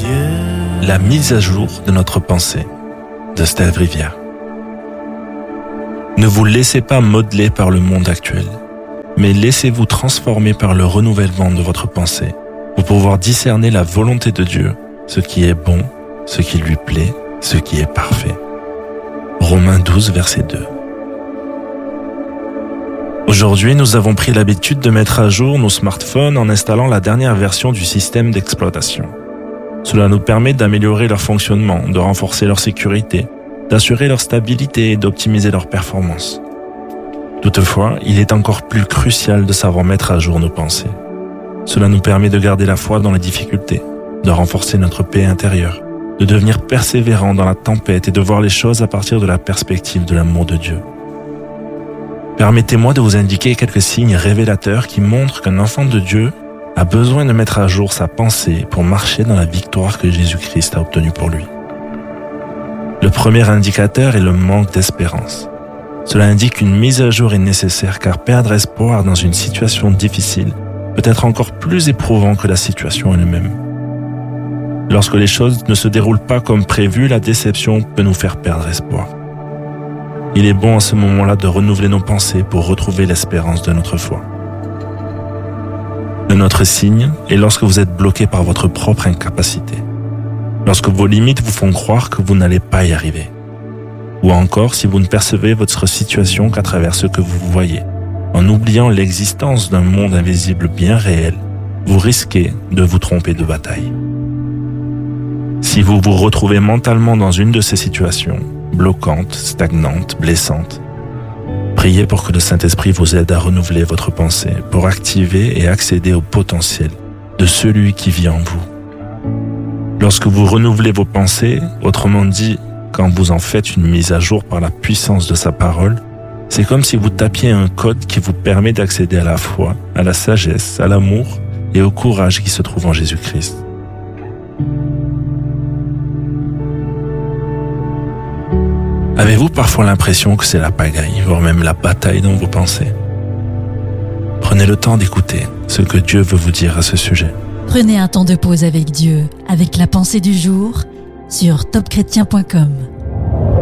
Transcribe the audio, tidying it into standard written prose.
La mise à jour de notre pensée, de Steve Rivière. Ne vous laissez pas modeler par le monde actuel, mais laissez-vous transformer par le renouvellement de votre pensée pour pouvoir discerner la volonté de Dieu, ce qui est bon, ce qui lui plaît, ce qui est parfait. Romains 12, verset 2. Aujourd'hui, nous avons pris l'habitude de mettre à jour nos smartphones en installant la dernière version du système d'exploitation. Cela nous permet d'améliorer leur fonctionnement, de renforcer leur sécurité, d'assurer leur stabilité et d'optimiser leur performance. Toutefois, il est encore plus crucial de savoir mettre à jour nos pensées. Cela nous permet de garder la foi dans les difficultés, de renforcer notre paix intérieure, de devenir persévérant dans la tempête et de voir les choses à partir de la perspective de l'amour de Dieu. Permettez-moi de vous indiquer quelques signes révélateurs qui montrent qu'un enfant de Dieu a besoin de mettre à jour sa pensée pour marcher dans la victoire que Jésus-Christ a obtenue pour lui. Le premier indicateur est le manque d'espérance. Cela indique qu'une mise à jour est nécessaire car perdre espoir dans une situation difficile peut être encore plus éprouvant que la situation elle-même. Lorsque les choses ne se déroulent pas comme prévu, la déception peut nous faire perdre espoir. Il est bon à ce moment-là de renouveler nos pensées pour retrouver l'espérance de notre foi. Un autre signe est lorsque vous êtes bloqué par votre propre incapacité. Lorsque vos limites vous font croire que vous n'allez pas y arriver. Ou encore si vous ne percevez votre situation qu'à travers ce que vous voyez. En oubliant l'existence d'un monde invisible bien réel, vous risquez de vous tromper de bataille. Si vous vous retrouvez mentalement dans une de ces situations, bloquantes, stagnantes, blessantes, priez pour que le Saint-Esprit vous aide à renouveler votre pensée pour activer et accéder au potentiel de celui qui vit en vous. Lorsque vous renouvelez vos pensées, autrement dit, quand vous en faites une mise à jour par la puissance de sa parole, c'est comme si vous tapiez un code qui vous permet d'accéder à la foi, à la sagesse, à l'amour et au courage qui se trouve en Jésus-Christ. Avez-vous parfois l'impression que c'est la pagaille, voire même la bataille dans vos pensées? Prenez le temps d'écouter ce que Dieu veut vous dire à ce sujet. Prenez un temps de pause avec Dieu, avec la pensée du jour, sur topchrétien.com.